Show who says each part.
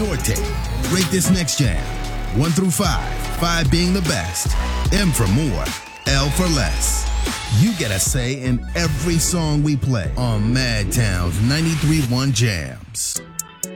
Speaker 1: your take. Rate this next jam. 1 through 5. 5 being the best. M for more. L for less. You get a say in every song we play on Madtown's 93.1 Jams.